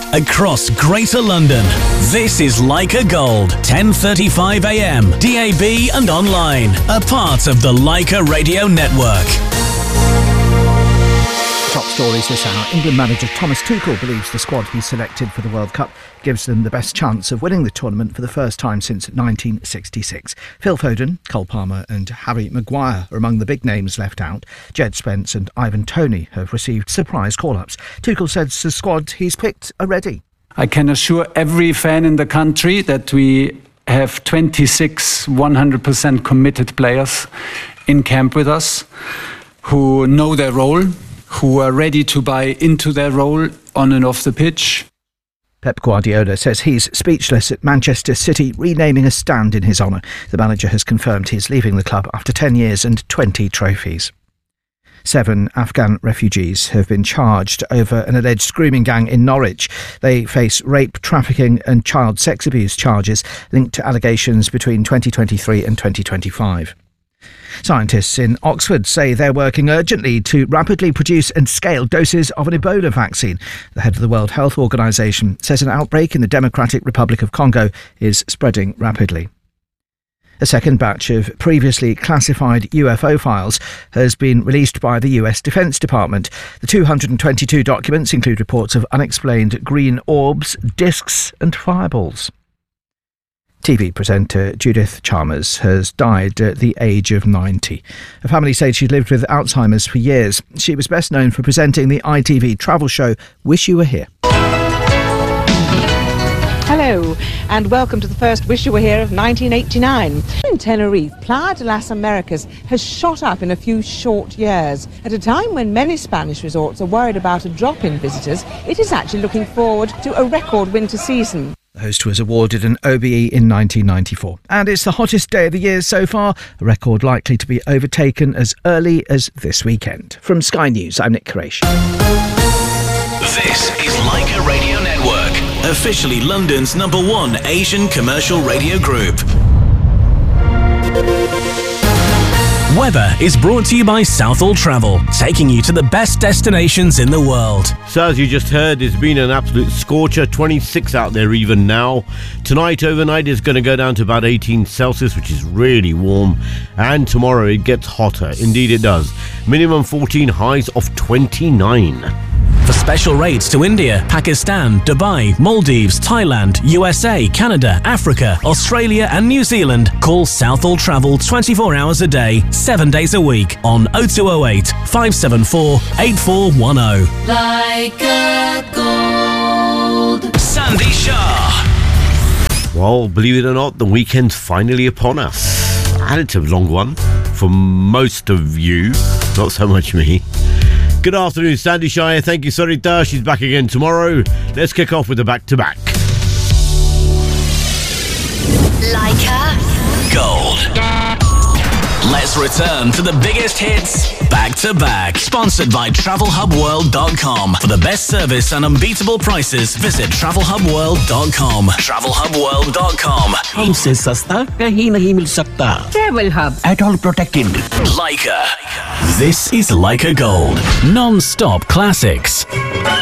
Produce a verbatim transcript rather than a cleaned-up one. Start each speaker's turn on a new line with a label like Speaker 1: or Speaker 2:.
Speaker 1: across Greater London. This is Leica Gold, ten thirty-five a m, D A B and online. A part of the Leica Radio Network.
Speaker 2: Top stories this hour. England manager Thomas Tuchel believes the squad he selected for the World Cup gives them the best chance of winning the tournament for the first time since nineteen sixty-six. Phil Foden, Cole Palmer and Harry Maguire are among the big names left out. Jed Spence and Ivan Toney have received surprise call-ups. Tuchel says the squad he's picked are ready.
Speaker 3: I can assure every fan in the country that we have twenty-six one hundred percent committed players in camp with us who know their role, who are ready to buy into their role on and off the pitch.
Speaker 2: Pep Guardiola says he's speechless at Manchester City renaming a stand in his honour. The manager has confirmed he's leaving the club after ten years and twenty trophies. Seven Afghan refugees have been charged over an alleged grooming gang in Norwich. They face rape, trafficking and child sex abuse charges linked to allegations between twenty twenty-three and twenty twenty-five. Scientists in Oxford say they're working urgently to rapidly produce and scale doses of an Ebola vaccine. The head of the World Health Organization says an outbreak in the Democratic Republic of Congo is spreading rapidly. A second batch of previously classified U F O files has been released by the U S Defense Department. The two hundred twenty-two documents include reports of unexplained green orbs, discs and fireballs. T V presenter Judith Chalmers has died at the age of ninety. Her family said she'd lived with Alzheimer's for years. She was best known for presenting the I T V travel show Wish You Were Here.
Speaker 4: Hello and welcome to the first Wish You Were Here of nineteen eighty-nine. In Tenerife, Playa de las Americas has shot up in a few short years. At a time when many Spanish resorts are worried about a drop in visitors, it is actually looking forward to a record winter season.
Speaker 2: The host was awarded an O B E in nineteen ninety-four. And it's the hottest day of the year so far, a record likely to be overtaken as early as this weekend. From Sky News, I'm Nick Qureshi.
Speaker 1: This is Leica Radio Network, officially London's number one Asian commercial radio group. Weather is brought to you by Southall Travel, taking you to the best destinations in the world.
Speaker 5: So as you just heard, it's been an absolute scorcher, twenty-six out there even now. Tonight, overnight, it's going to go down to about eighteen Celsius, which is really warm. And tomorrow it gets hotter. Indeed it does. Minimum fourteen, highs of twenty-nine.
Speaker 1: For special rates to India, Pakistan, Dubai, Maldives, Thailand, U S A, Canada, Africa, Australia and New Zealand, call Southall Travel twenty-four hours a day, seven days a week on oh two oh eight, five seven four, eight four one oh.
Speaker 6: Leica Gold.
Speaker 1: Sandy Shah.
Speaker 5: Well, believe it or not, the weekend's finally upon us. And it's a long one for most of you, not so much me. Good afternoon, Sandy Shire. Thank you, Sarita. She's back again tomorrow. Let's kick off with the back-to-back.
Speaker 1: Leica Gold. Let's return to the biggest hits back to back. Sponsored by travel hub world dot com. For the best service and unbeatable prices, visit travel hub world dot com. travel hub world dot com.
Speaker 7: हमसे सस्ता कहीं नहीं मिल सकता.
Speaker 4: Travel Hub.
Speaker 7: At all protected.
Speaker 1: Leica. This is Leica Gold. Non-stop classics.